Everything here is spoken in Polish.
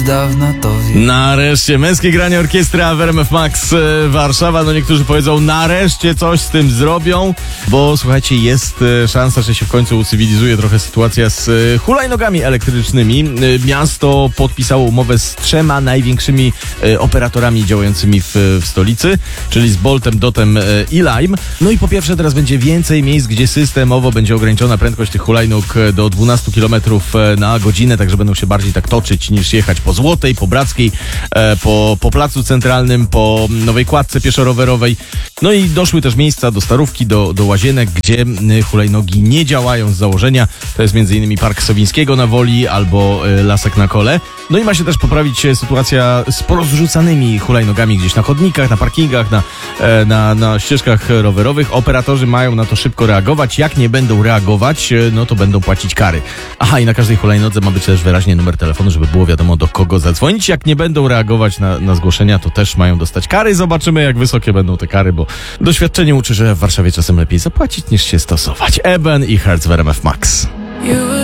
Dawna to wie. Nareszcie męskie granie orkiestra w RMF Max Warszawa. No niektórzy powiedzą, nareszcie coś z tym zrobią, bo słuchajcie, jest szansa, że się w końcu ucywilizuje trochę sytuacja z hulajnogami elektrycznymi. Miasto podpisało umowę z 3 największymi operatorami działającymi w stolicy, czyli z Boltem, Dotem i Lime. No i po pierwsze teraz będzie więcej miejsc, gdzie systemowo będzie ograniczona prędkość tych hulajnóg do 12 km na godzinę, także będą się bardziej tak toczyć niż jechać po Złotej, po Brackiej, po Placu Centralnym, po Nowej Kładce pieszo-rowerowej. No i doszły też miejsca do Starówki, do Łazienek, gdzie hulajnogi nie działają z założenia. To jest m.in. Park Sowińskiego na Woli albo Lasek na Kole. No i ma się też poprawić sytuacja z porozrzucanymi hulajnogami gdzieś na chodnikach, na parkingach, na ścieżkach rowerowych. Operatorzy mają na to szybko reagować. Jak nie będą reagować, no to będą płacić kary. Aha, i na każdej hulajnodze ma być też wyraźnie numer telefonu, żeby było wiadomo, do kogo zadzwonić. Jak nie będą reagować na zgłoszenia, to też mają dostać kary. Zobaczymy, jak wysokie będą te kary, bo doświadczenie uczy, że w Warszawie czasem lepiej zapłacić niż się stosować. Eben i Hertz w RMF Max.